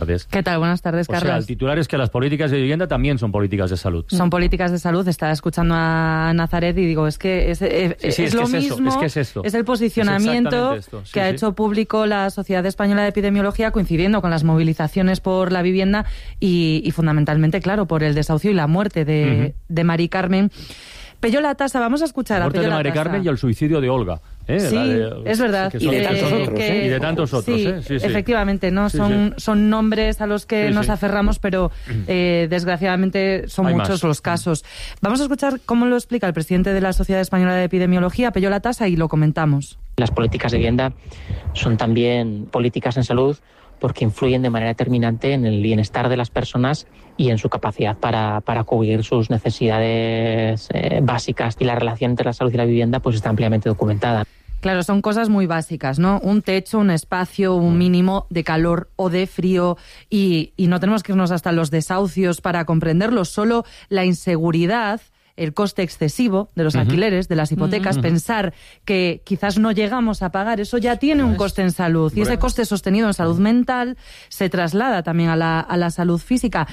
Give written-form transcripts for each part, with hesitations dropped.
¿Qué tal? Buenas tardes, Carlos. O sea, el titular es que las políticas de vivienda también son políticas de salud. Son políticas de salud. Estaba escuchando a Nazaret y digo, es que es lo mismo. Es el posicionamiento que ha hecho público la Sociedad Española de Epidemiología, coincidiendo con las movilizaciones por la vivienda y fundamentalmente, claro, por el desahucio y la muerte de Mari Carmen. Pello Latasa, vamos a escuchar a Pello Latasa. La muerte de Mari Carmen y el suicidio de Olga. Sí, es verdad. Y de tantos otros. Y de tantos otros. Sí, efectivamente, ¿no? Son nombres a los que nos aferramos, pero desgraciadamente son muchos los casos. Vamos a escuchar cómo lo explica el presidente de la Sociedad Española de Epidemiología, Pello Latasa, y lo comentamos. Las políticas de vivienda son también políticas en salud porque influyen de manera determinante en el bienestar de las personas y en su capacidad para cubrir sus necesidades básicas. Y la relación entre la salud y la vivienda pues está ampliamente documentada. Claro, son cosas muy básicas, ¿no? Un techo, un espacio, un mínimo de calor o de frío y no tenemos que irnos hasta los desahucios para comprenderlo. Solo la inseguridad, el coste excesivo de los alquileres, de las hipotecas, pensar que quizás no llegamos a pagar, eso ya tiene un coste en salud. Y ese coste sostenido en salud mental se traslada también a la salud física.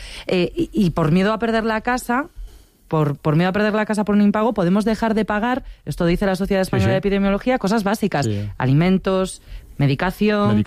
Y por miedo a perder la casa... Por miedo a perder la casa por un impago, podemos dejar de pagar, esto dice la Sociedad Española de Epidemiología, cosas básicas, alimentos, medicación.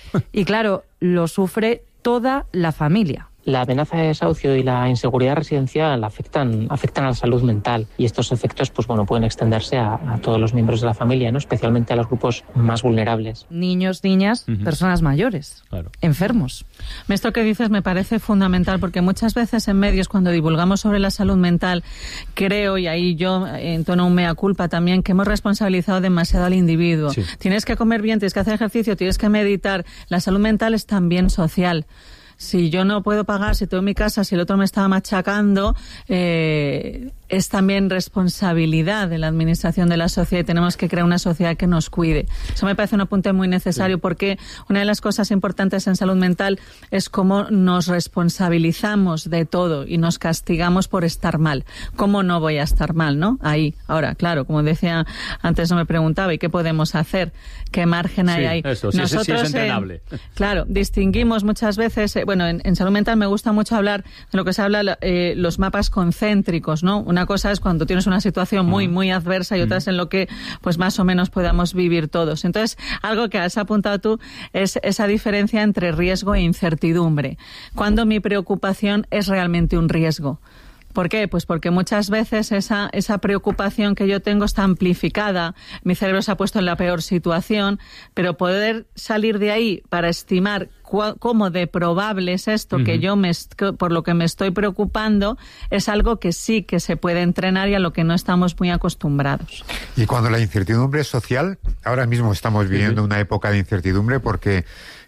Y claro, lo sufre toda la familia. La amenaza de desahucio y la inseguridad residencial afectan a la salud mental y estos efectos pueden extenderse a todos los miembros de la familia, ¿no? Especialmente a los grupos más vulnerables. Niños, niñas, personas mayores, enfermos. Esto que dices me parece fundamental porque muchas veces en medios cuando divulgamos sobre la salud mental creo, y ahí yo entono un mea culpa también, que hemos responsabilizado demasiado al individuo. Sí. Tienes que comer bien, tienes que hacer ejercicio, tienes que meditar. La salud mental es también social. Si yo no puedo pagar, si tengo mi casa, si el otro me está machacando, es también responsabilidad de la administración de la sociedad y tenemos que crear una sociedad que nos cuide. Eso me parece un apunte muy necesario porque una de las cosas importantes en salud mental es cómo nos responsabilizamos de todo y nos castigamos por estar mal. ¿Cómo no voy a estar mal, no? Ahí. Ahora, claro, como decía antes, no me preguntaba, ¿y qué podemos hacer? ¿Qué margen hay ahí? Eso, nosotros, sí es entrenable. Claro, distinguimos muchas veces, en salud mental me gusta mucho hablar de lo que se habla los mapas concéntricos, ¿no? Una cosa es cuando tienes una situación muy adversa y otra es en lo que pues más o menos podamos vivir todos. Entonces, algo que has apuntado tú es esa diferencia entre riesgo e incertidumbre. Cuando mi preocupación es realmente un riesgo. ¿Por qué? Pues porque muchas veces esa preocupación que yo tengo está amplificada, mi cerebro se ha puesto en la peor situación, pero poder salir de ahí para estimar cómo de probable es esto que yo por lo que me estoy preocupando es algo que sí que se puede entrenar y a lo que no estamos muy acostumbrados. Y cuando la incertidumbre es social, ahora mismo estamos viviendo una época de incertidumbre porque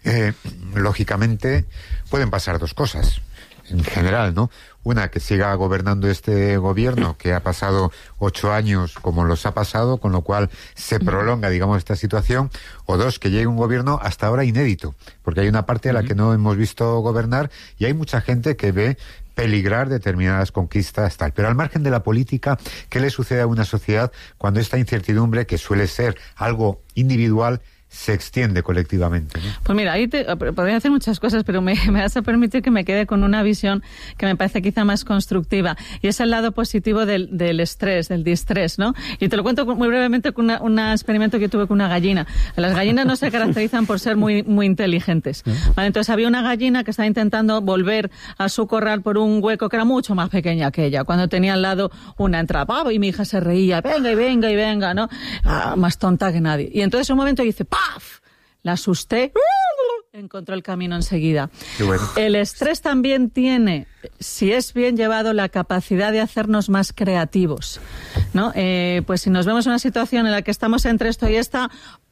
lógicamente pueden pasar dos cosas en general, ¿no? Una, que siga gobernando este gobierno que ha pasado 8 años como los ha pasado, con lo cual se prolonga, digamos, esta situación. O dos, que llegue un gobierno hasta ahora inédito, porque hay una parte a la que no hemos visto gobernar y hay mucha gente que ve peligrar determinadas conquistas, tal. Pero al margen de la política, ¿qué le sucede a una sociedad cuando esta incertidumbre, que suele ser algo individual, se extiende colectivamente, ¿no? Pues mira, ahí podría hacer muchas cosas, pero me vas a permitir que me quede con una visión que me parece quizá más constructiva, y es el lado positivo del estrés, del distrés, ¿no? Y te lo cuento muy brevemente con un experimento que tuve con una gallina. Las gallinas no se caracterizan por ser muy inteligentes. ¿Vale? Entonces había una gallina que estaba intentando volver a su corral por un hueco que era mucho más pequeña que ella, cuando tenía al lado una entrada, y mi hija se reía, venga, ¿no? Más tonta que nadie. Y entonces un momento dice, ¡paf! La asusté, encontró el camino enseguida. Qué bueno. El estrés también tiene, si es bien llevado, la capacidad de hacernos más creativos, ¿no? Pues si nos vemos en una situación en la que estamos entre esto y esta,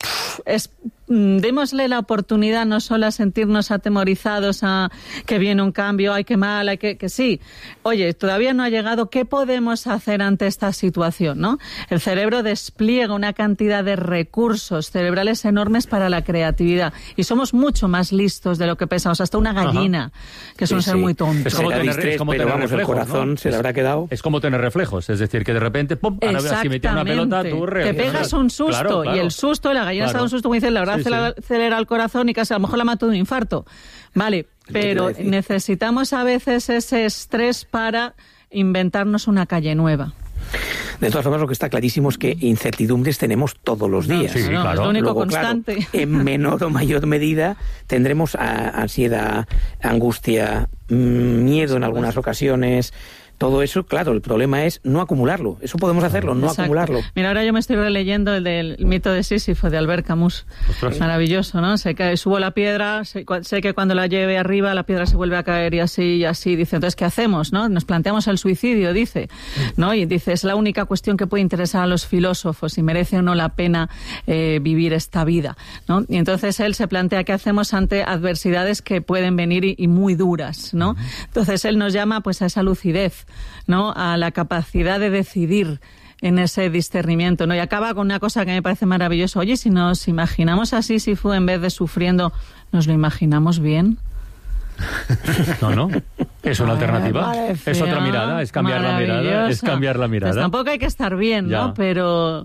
démosle la oportunidad no solo a sentirnos atemorizados a que viene un cambio, ay, qué mal, hay que sí. Oye, todavía no ha llegado, ¿qué podemos hacer ante esta situación, no? El cerebro despliega una cantidad de recursos cerebrales enormes para la creatividad y somos mucho más listos de lo que pensamos. Hasta una gallina, que es un ser muy tonto. Es como tener reflejos, el corazón, ¿no? Se le habrá quedado. Es como tener reflejos, es decir, que de repente, ¡pum!, si me tira una pelota, tú te pegas un susto, claro. Y el susto, la hayan estado un susto, como dicen, la verdad acelera el corazón y casi a lo mejor la mató de un infarto. Vale, pero necesitamos a veces ese estrés para inventarnos una calle nueva. De todas formas, lo que está clarísimo es que incertidumbres tenemos todos los días. Sí, claro. Es lo único Luego, constante. Claro, en menor o mayor medida tendremos ansiedad, angustia, miedo en algunas ocasiones. Todo eso, claro, el problema es no acumularlo. Eso podemos hacerlo, no acumularlo. Mira, ahora yo me estoy releyendo el del mito de Sísifo, de Albert Camus. Ostras. Maravilloso, ¿no? Subo la piedra, sé que cuando la lleve arriba la piedra se vuelve a caer y así. Dice, entonces, ¿qué hacemos, no? Nos planteamos el suicidio, dice, ¿no? Y dice, es la única cuestión que puede interesar a los filósofos, si merece o no la pena vivir esta vida, ¿no? Y entonces él se plantea qué hacemos ante adversidades que pueden venir y muy duras, ¿no? Entonces él nos llama pues a esa lucidez, ¿no? A la capacidad de decidir en ese discernimiento, ¿no? Y acaba con una cosa que me parece maravillosa. Oye, si nos imaginamos a Sísifo en vez de sufriendo, ¿nos lo imaginamos bien? No. Es una alternativa. Es otra mirada, es cambiar la mirada. Es cambiar la mirada. Pues tampoco hay que estar bien, ¿no? Pero...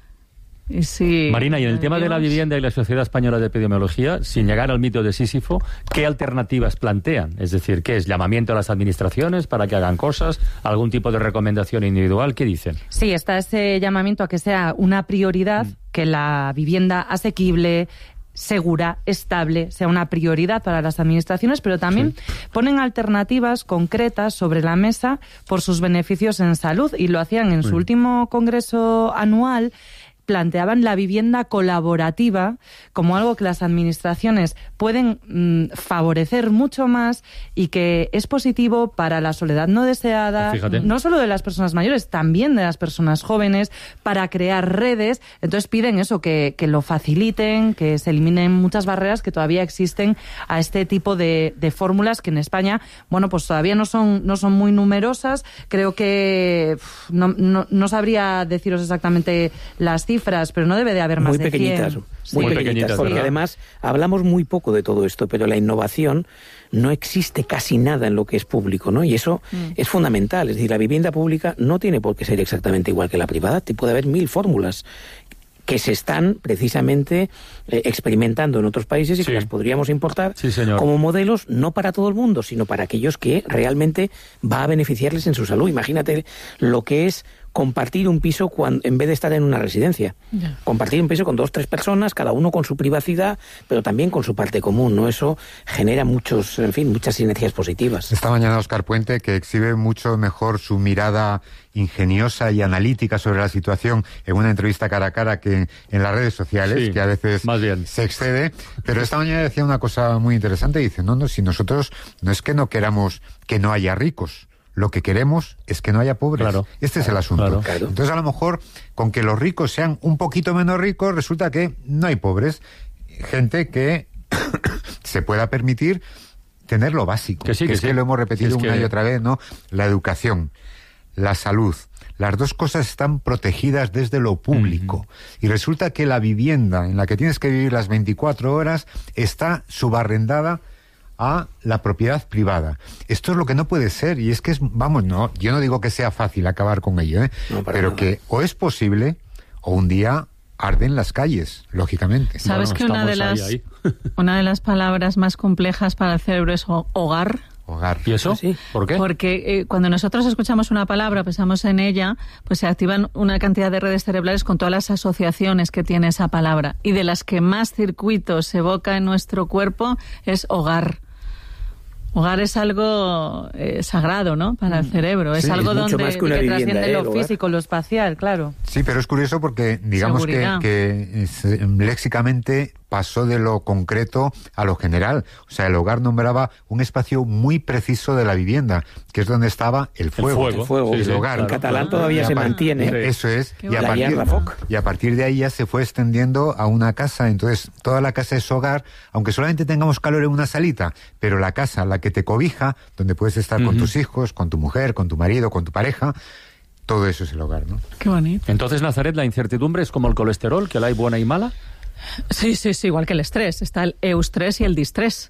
Sí, Marina, y en el tema de la vivienda y la Sociedad Española de Epidemiología, sin llegar al mito de Sísifo, ¿qué alternativas plantean? Es decir, ¿qué es? ¿Llamamiento a las administraciones para que hagan cosas? ¿Algún tipo de recomendación individual? ¿Qué dicen? Sí, está ese llamamiento a que sea una prioridad, que la vivienda asequible, segura, estable, sea una prioridad para las administraciones, pero también ponen alternativas concretas sobre la mesa por sus beneficios en salud, y lo hacían en su último congreso anual. Planteaban la vivienda colaborativa como algo que las administraciones pueden favorecer mucho más y que es positivo para la soledad no deseada, no solo de las personas mayores, también de las personas jóvenes, para crear redes. Entonces piden eso, que lo faciliten, que se eliminen muchas barreras que todavía existen a este tipo de fórmulas que en España, bueno, pues todavía no son muy numerosas. Creo que no sabría deciros exactamente las cifras, pero no debe de haber más de 100. Muy pequeñitas, porque además hablamos muy poco de todo esto, pero la innovación no existe casi nada en lo que es público, ¿no? Y eso es fundamental. Es decir, la vivienda pública no tiene por qué ser exactamente igual que la privada. Puede haber 1000 fórmulas que se están precisamente experimentando en otros países y que las podríamos importar como modelos, no para todo el mundo, sino para aquellos que realmente va a beneficiarles en su salud. Imagínate lo que es compartir un piso en vez de estar en una residencia. Compartir un piso con 2 o 3 personas, cada uno con su privacidad, pero también con su parte común, ¿no? Eso genera muchas sinergias positivas. Esta mañana Óscar Puente, que exhibe mucho mejor su mirada ingeniosa y analítica sobre la situación en una entrevista cara a cara que en las redes sociales, que a veces se excede, pero esta mañana decía una cosa muy interesante, dice, no, si nosotros no es que no queramos que no haya ricos, lo que queremos es que no haya pobres. Este es el asunto. Entonces, a lo mejor, con que los ricos sean un poquito menos ricos, resulta que no hay pobres. Gente que se pueda permitir tener lo básico. Que lo hemos repetido una y otra vez, ¿no? La educación, la salud. Las dos cosas están protegidas desde lo público. Y resulta que la vivienda en la que tienes que vivir las 24 horas está subarrendada a la propiedad privada. Esto es lo que no puede ser, y es que yo no digo que sea fácil acabar con ello, pero que o es posible o un día arden las calles, lógicamente. ¿Sabes que una de las palabras más complejas para el cerebro es hogar? Hogar. ¿Y eso? Sí. ¿Por qué? Porque cuando nosotros escuchamos una palabra, pensamos en ella, pues se activan una cantidad de redes cerebrales con todas las asociaciones que tiene esa palabra. Y de las que más circuitos se evoca en nuestro cuerpo es hogar. Hogar es algo sagrado, ¿no? Para el cerebro. Es algo donde que trasciende lo físico, lo espacial, claro. Sí, pero es curioso porque digamos que léxicamente pasó de lo concreto a lo general. O sea, el hogar nombraba un espacio muy preciso de la vivienda, que es donde estaba el fuego. El hogar. En catalán todavía se mantiene. Eso es. Y a partir de ahí ya se fue extendiendo a una casa. Entonces, toda la casa es hogar, aunque solamente tengamos calor en una salita, pero la casa, la que te cobija, donde puedes estar con tus hijos, con tu mujer, con tu marido, con tu pareja, todo eso es el hogar, ¿no? Qué bonito. Entonces, Nazaret, la incertidumbre es como el colesterol, que la hay buena y mala. Sí, igual que el estrés. Está el eustrés y el distrés.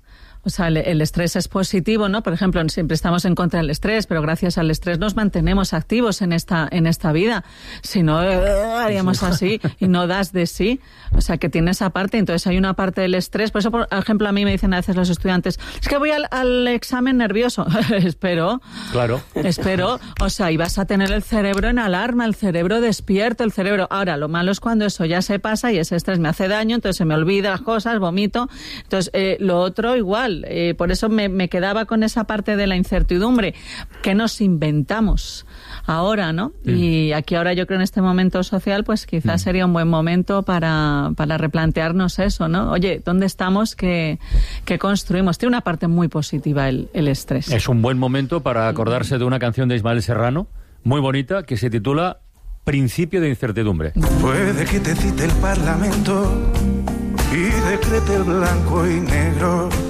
O sea, el estrés es positivo, ¿no? Por ejemplo, siempre estamos en contra del estrés, pero gracias al estrés nos mantenemos activos en esta vida. Si no, haríamos así y no das de sí. O sea, que tiene esa parte. Entonces hay una parte del estrés. Por eso, por ejemplo, a mí me dicen a veces los estudiantes, es que voy al examen nervioso. Espero. Claro. Espero. O sea, y vas a tener el cerebro en alarma, el cerebro despierto, el cerebro... Ahora, lo malo es cuando eso ya se pasa y ese estrés me hace daño, entonces se me olvida las cosas, vomito. Entonces, lo otro igual. Por eso me quedaba con esa parte de la incertidumbre. ¿Qué nos inventamos ahora, no? Y aquí ahora yo creo en este momento social, pues quizás sería un buen momento para replantearnos eso, ¿no? Oye, ¿dónde estamos? ¿Qué construimos? Tiene una parte muy positiva el estrés. Es un buen momento para acordarse de una canción de Ismael Serrano, muy bonita, que se titula Principio de incertidumbre. Puede que te cite el Parlamento y decrete el blanco y negro.